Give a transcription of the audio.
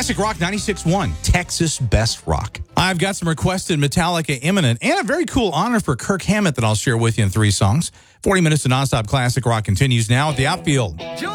Classic Rock 96.1, Texas Best Rock. I've got some requested Metallica Imminent and a very cool honor for Kirk Hammett that I'll share with you in 3 songs. 40 minutes of nonstop classic rock continues now at the Outfield.